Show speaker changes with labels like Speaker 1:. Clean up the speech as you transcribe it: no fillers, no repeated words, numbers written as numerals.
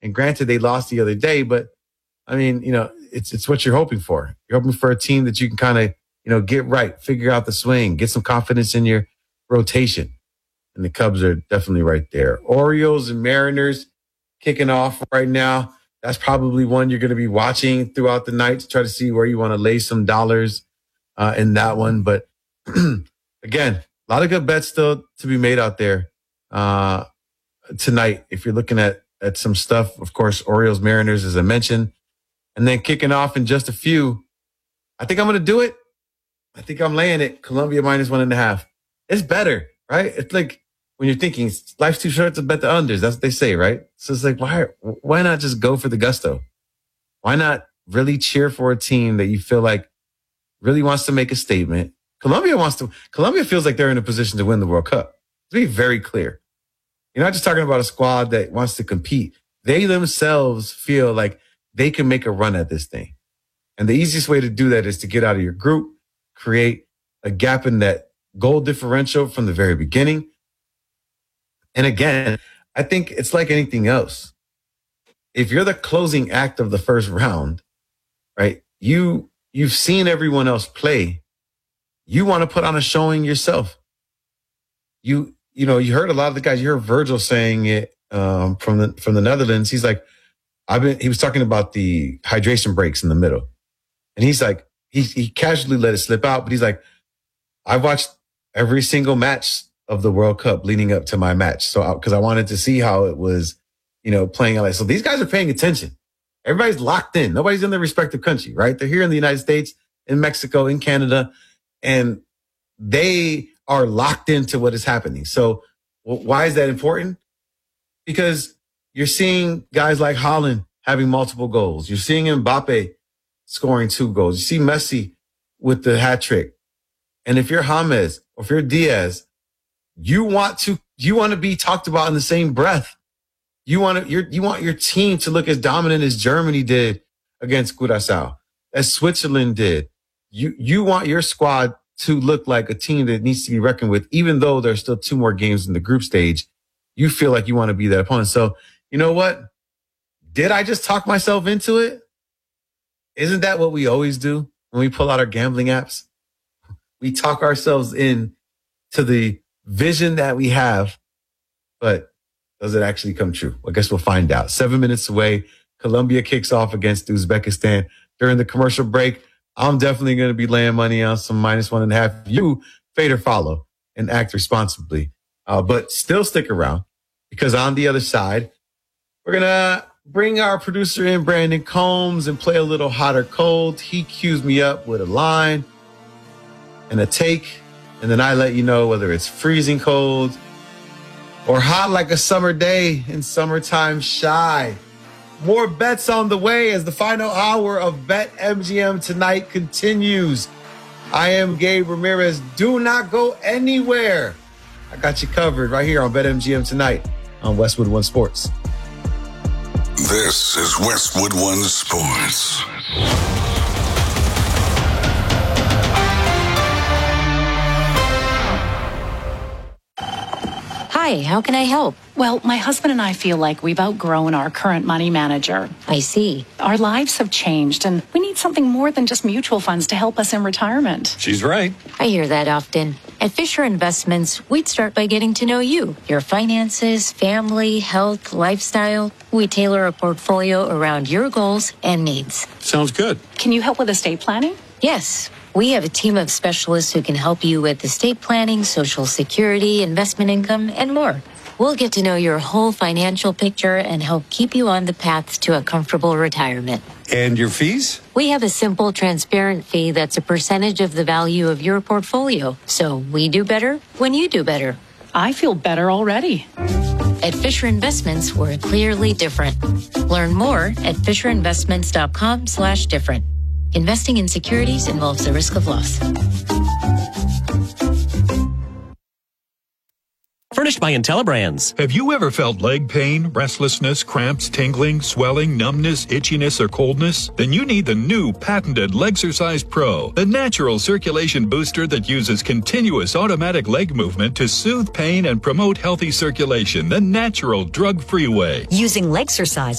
Speaker 1: And granted, they lost the other day, but I mean, it's what you're hoping for. You're hoping for a team that you can kind of, get right, figure out the swing, get some confidence in your rotation. And the Cubs are definitely right there. Orioles and Mariners kicking off right now. That's probably one you're going to be watching throughout the night to try to see where you want to lay some dollars in that one. But again, a lot of good bets still to be made out there tonight. If you're looking at some stuff, of course, Orioles, Mariners, as I mentioned. And then kicking off in just a few, I think I'm going to do it. I think I'm laying it. Columbia -1.5. It's better, right? It's like when you're thinking life's too short to bet the unders. That's what they say, right? So it's like, why not just go for the gusto? Why not really cheer for a team that you feel like really wants to make a statement? Columbia feels like they're in a position to win the World Cup. To be very clear. You're not just talking about a squad that wants to compete. They themselves feel like they can make a run at this thing. And the easiest way to do that is to get out of your group, create a gap in that goal differential from the very beginning. And again, I think it's like anything else. If you're the closing act of the first round, right, you've seen everyone else play. You want to put on a showing yourself. You heard a lot of the guys, you heard Virgil saying it from the Netherlands. He's like, he was talking about the hydration breaks in the middle. And he's like, he casually let it slip out, but he's like, I've watched every single match of the World Cup leading up to my match. So, because I wanted to see how it was, playing out. So these guys are paying attention. Everybody's locked in. Nobody's in their respective country, right? They're here in the United States, in Mexico, in Canada, and they are locked into what is happening. So why is that important? Because you're seeing guys like Haaland having multiple goals. You're seeing Mbappe scoring 2 goals. You see Messi with the hat trick. And if you're James or if you're Diaz, you want to be talked about in the same breath. You want your team to look as dominant as Germany did against Curaçao, as Switzerland did. You want your squad to look like a team that needs to be reckoned with, even though there's still 2 more games in the group stage. You feel like you want to be that opponent. So, you know what? Did I just talk myself into it? Isn't that what we always do when we pull out our gambling apps? We talk ourselves in to the vision that we have, but does it actually come true? I guess we'll find out. 7 minutes away, Colombia kicks off against Uzbekistan. During the commercial break, I'm definitely going to be laying money on some -1.5. You fade or follow and act responsibly. But still stick around, because on the other side, we're going to bring our producer in, Brandon Combs, and play a little hot or cold. He cues me up with a line and a take, and then I let you know whether it's freezing cold or hot like a summer day in summertime shy. More bets on the way as the final hour of BetMGM tonight continues. I am Gabe Ramirez. Do not go anywhere. I got you covered right here on BetMGM tonight on Westwood One Sports.
Speaker 2: This is Westwood One Sports.
Speaker 3: Hi, how can I help?
Speaker 4: Well, my husband and I feel like we've outgrown our current money manager.
Speaker 3: I see.
Speaker 4: Our lives have changed, and we need something more than just mutual funds to help us in retirement.
Speaker 5: She's right.
Speaker 3: I hear that often. At Fisher Investments, we'd start by getting to know you, your finances, family, health, lifestyle. We tailor a portfolio around your goals and needs.
Speaker 5: Sounds good.
Speaker 4: Can you help with estate planning?
Speaker 3: Yes. We have a team of specialists who can help you with estate planning, Social Security, investment income, and more. We'll get to know your whole financial picture and help keep you on the path to a comfortable retirement.
Speaker 5: And your fees?
Speaker 3: We have a simple, transparent fee that's a percentage of the value of your portfolio. So we do better when you do better.
Speaker 4: I feel better already.
Speaker 3: At Fisher Investments, we're clearly different. Learn more at FisherInvestments.com/different. Investing in securities involves the risk of loss.
Speaker 6: Furnished by IntelliBrands.
Speaker 7: Have you ever felt leg pain, restlessness, cramps, tingling, swelling, numbness, itchiness, or coldness? Then you need the new patented Legsercise Pro, the natural circulation booster that uses continuous automatic leg movement to soothe pain and promote healthy circulation the natural drug-free way.
Speaker 8: Using Legsercise